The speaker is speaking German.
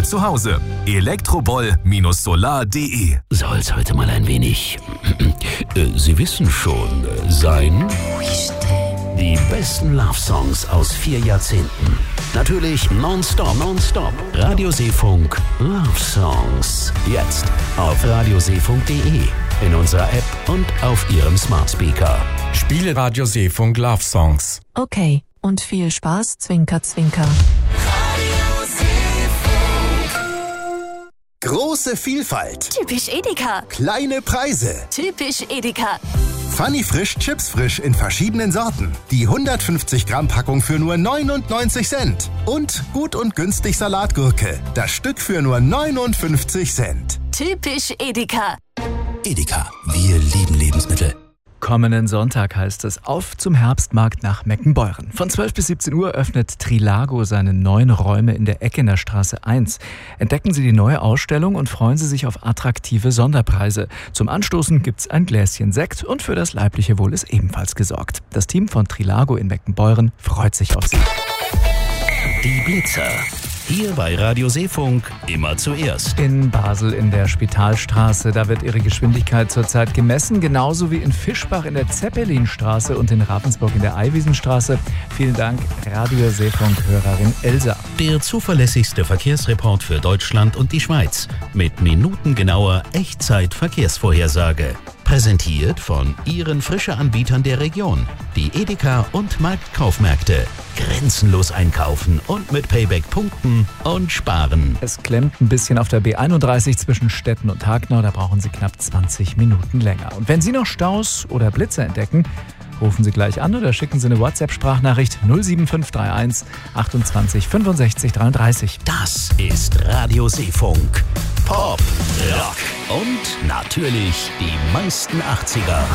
zu Hause. Elektroboll-solar.de. Soll's heute mal ein wenig, Sie wissen schon, sein? Die besten Love-Songs aus 4 Jahrzehnten. Natürlich nonstop. Radioseefunk Love Songs. Jetzt auf radioseefunk.de, in unserer App und auf Ihrem Smart Speaker. Spiele Radioseefunk Love Songs. Okay, und viel Spaß, Zwinker, Zwinker. Große Vielfalt. Typisch Edeka. Kleine Preise. Typisch Edeka. Funny Frisch, Chips frisch in verschiedenen Sorten. Die 150 Gramm Packung für nur 99 Cent. Und gut und günstig Salatgurke. Das Stück für nur 59 Cent. Typisch Edeka. Edeka, wir lieben Lebensmittel. Kommenden Sonntag heißt es auf zum Herbstmarkt nach Meckenbeuren. Von 12 bis 17 Uhr öffnet Trilago seine neuen Räume in der Eckener Straße 1. Entdecken Sie die neue Ausstellung und freuen Sie sich auf attraktive Sonderpreise. Zum Anstoßen gibt's ein Gläschen Sekt und für das leibliche Wohl ist ebenfalls gesorgt. Das Team von Trilago in Meckenbeuren freut sich auf Sie. Die Blitzer. Hier bei Radio Seefunk immer zuerst. In Basel in der Spitalstraße, da wird ihre Geschwindigkeit zurzeit gemessen, genauso wie in Fischbach in der Zeppelinstraße und in Ravensburg in der Eiwiesenstraße. Vielen Dank, Radio Seefunk-Hörerin Elsa. Der zuverlässigste Verkehrsreport für Deutschland und die Schweiz mit minutengenauer Echtzeit-Verkehrsvorhersage. Präsentiert von Ihren Frische-Anbietern der Region, die Edeka und Marktkaufmärkte. Grenzenlos einkaufen und mit Payback punkten und sparen. Es klemmt ein bisschen auf der B31 zwischen Stetten und Hagnau, da brauchen Sie knapp 20 Minuten länger. Und wenn Sie noch Staus oder Blitzer entdecken, rufen Sie gleich an oder schicken Sie eine WhatsApp-Sprachnachricht 07531 28 65 33. Das ist Radio Seefunk. Pop, Rock und natürlich die meisten 80er.